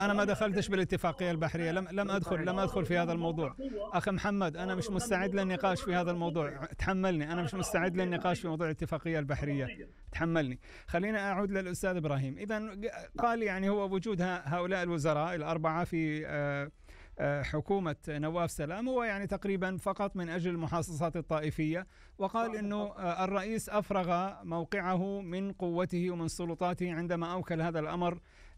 أنا ما دخلتش بالاتفاقية البحرية، لم أدخل في هذا الموضوع. أخ محمد، أنا مش مستعد للنقاش في هذا الموضوع، تحملني، أنا مش مستعد للنقاش في موضوع الاتفاقية البحرية، تحملني. خلينا أعود للأستاذ إبراهيم. إذا قال يعني هو وجود هؤلاء الوزراء الأربعة في حكومة نواف سلام هو يعني تقريبا فقط من أجل المحاصصات الطائفية، وقال أنه الرئيس أفرغ موقعه من قوته ومن سلطاته عندما أوكل هذا الأمر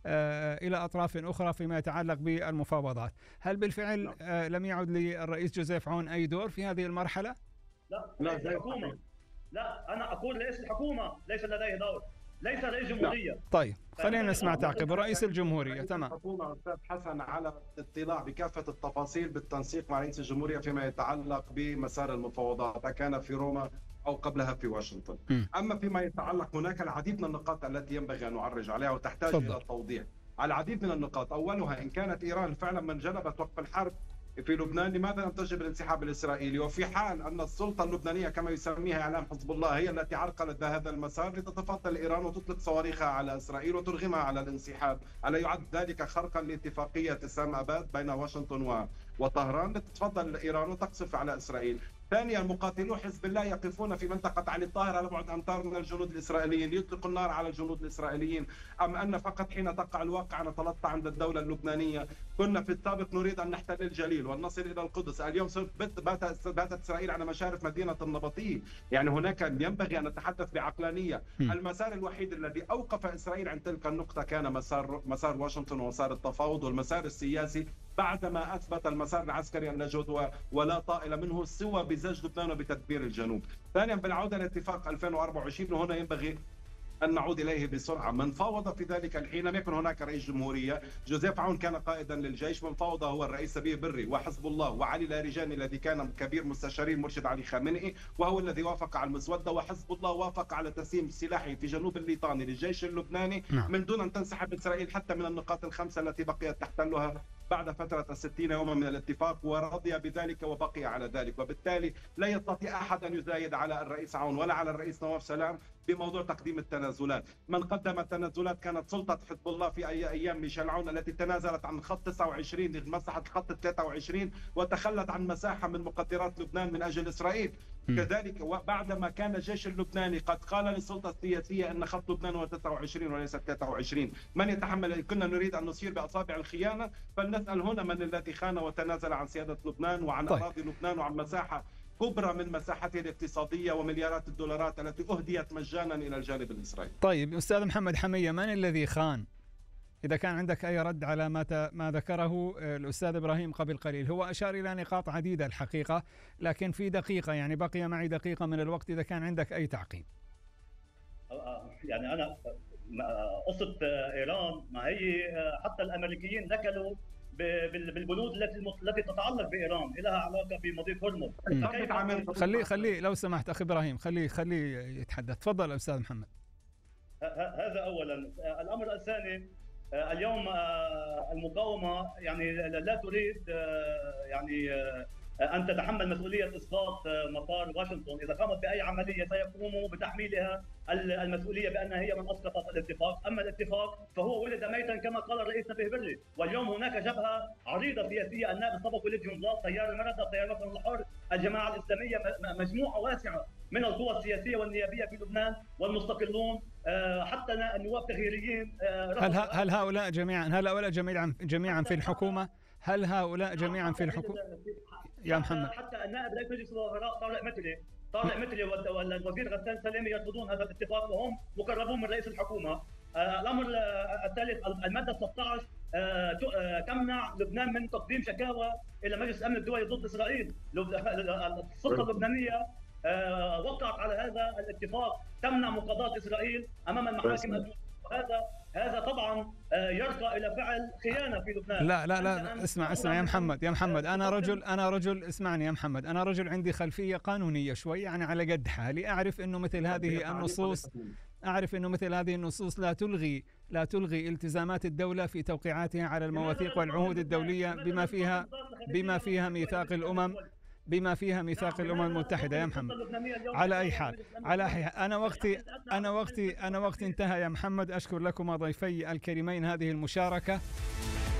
إلى أطراف أخرى فيما يتعلق بالمفاوضات. هل بالفعل لم يعد للرئيس جوزيف عون أي دور في هذه المرحلة؟ لا الحكومة، لا أنا أقول رئيس الحكومة ليس لديه دور، ليس رئيس جمهورية. طيب خلينا نسمع تعقيب رئيس الجمهورية. تمام. الحكومة أستاذ حسن على اطلاع بكافة التفاصيل بالتنسيق مع رئيس الجمهورية فيما يتعلق بمسار المفاوضات، كان في روما أو قبلها في واشنطن. أما فيما يتعلق هناك العديد من النقاط التي ينبغي أن نعرج عليها وتحتاج إلى توضيح. على العديد من النقاط، أولها إن كانت إيران فعلا من جلبت وقف الحرب في لبنان، لماذا لم تجب الانسحاب الإسرائيلي؟ وفي حال أن السلطة اللبنانية كما يسميها إعلام حزب الله هي التي عرقلت هذا المسار، لتتفضل إيران وتطلق صواريخها على إسرائيل وترغمها على الانسحاب، ألا يعد ذلك خرقا لاتفاقية إسلام أباد بين واشنطن وطهران؟ لتتفضل إيران وتقصف على إسرائيل. ثانيا، مقاتلو حزب الله يقفون في منطقة علي الطاهر على بعد أمتار من الجنود الإسرائيليين ليطلقوا النار على الجنود الإسرائيليين، أم أن فقط حين تقع الواقعة نتلطى عند الدولة اللبنانية؟ كنا في السابق نريد أن نحتل الجليل ونصل إلى القدس، اليوم باتت إسرائيل على مشارف مدينة النبطية. يعني هناك ينبغي أن نتحدث بعقلانية. المسار الوحيد الذي أوقف إسرائيل عند تلك النقطة كان مسار واشنطن ومسار التفاوض والمسار السياسي، بعدما أثبت المسار العسكري أن لا جهد ولا طائل منه سوى بزج لبنان وبتدبير الجنوب. ثانيا، بالعودة لاتفاق 2024 وهنا ينبغي أن نعود إليه بسرعة. من فاوض في ذلك الحين لم يكن هناك رئيس جمهورية، جوزيف عون كان قائدا للجيش، من فاوض هو الرئيس سبيه بري وحزب الله وعلي لاريجاني الذي كان كبير مستشارين مرشد علي خامنئي، وهو الذي وافق على المسودة، وحزب الله وافق على تسليم سلاحه في جنوب الليطاني للجيش اللبناني من دون أن تنسحب إسرائيل حتى من النقاط الخمسة التي بقيت تحتلها بعد فترة 60 يوما من الاتفاق، ورضي بذلك وبقي على ذلك. وبالتالي لا يستطيع أحد أن يزايد على الرئيس عون ولا على الرئيس نواف سلام بموضوع تقديم التنازلات. من قدم التنازلات كانت سلطة حزب الله في أيام ميشيل عون التي تنازلت عن خط 29 لمساحة الخط 23 وتخلت عن مساحة من مقدرات لبنان من أجل إسرائيل. كذلك بعدما كان الجيش اللبناني قد قال للسلطة السياسية أن خط لبنان هو 29 وليس 23، من يتحمل؟ كنا نريد أن نصير بأصابع الخيانة، فلنسأل هنا من الذي خان وتنازل عن سيادة لبنان وعن أراضي لبنان وعن مساحة كبرى من مساحته الاقتصادية ومليارات الدولارات التي أهديت مجانا إلى الجانب الإسرائيلي. طيب أستاذ محمد حمية، من الذي خان؟ إذا كان عندك أي رد على ما ذكره الأستاذ إبراهيم قبل قليل. هو أشار إلى نقاط عديدة الحقيقة، لكن في دقيقة، يعني بقي معي دقيقة من الوقت، إذا كان عندك أي تعقيب. يعني أنا قصة إيران، ما هي حتى الأمريكيين نكلوا بالبنود التي تتعلق بإيران، لها علاقة بمضيق هرمز. خلي لو سمحت أخي إبراهيم، خلي يتحدث. تفضل أستاذ محمد. هذا أولا. الأمر الثاني، اليوم المقاومة يعني لا تريد يعني أن تتحمل مسؤولية إسقاط مطار واشنطن. إذا قامت بأي عملية سيقوموا بتحميلها المسؤولية بأنها هي من أسقطت الاتفاق. أما الاتفاق فهو ولد ميتا كما قال الرئيس نبيه بري. واليوم هناك جبهة عريضة سياسية، النائب سبق ولد جنبلاط، تيار المردة، تيار الوطن الحر، الجماعة الإسلامية، مجموعة واسعة من القوى السياسية والنيابية في لبنان والمستقلون، حتى النواب التغييريين. هل هؤلاء جميعا في الحكومة؟ هل هؤلاء جميعا في الحكومة يا محمد؟ حتى النائب رئيس مجلس الوزراء طارق متري والوزير غسان سلامي يرفضون هذا الاتفاق وهم مقربون من رئيس الحكومة. الأمر الثالث، المادة 16 تمنع لبنان من تقديم شكاوى إلى مجلس الأمن الدولي ضد إسرائيل. السلطة اللبنانية وقعت على هذا الاتفاق، تمنع مقاضاة إسرائيل أمام المحاكم الدولية. هذا طبعا يرقى الى فعل خيانه في لبنان. لا اسمع يا محمد انا رجل اسمعني يا محمد، انا رجل عندي خلفيه قانونيه شوي، يعني على قد حالي، اعرف انه مثل هذه النصوص لا تلغي التزامات الدوله في توقيعاتها على المواثيق والعهود الدوليه بما فيها ميثاق الأمم المتحدة يا محمد. على أي حال أنا وقتي انتهى يا محمد. أشكر لكم ضيفي الكريمين هذه المشاركة.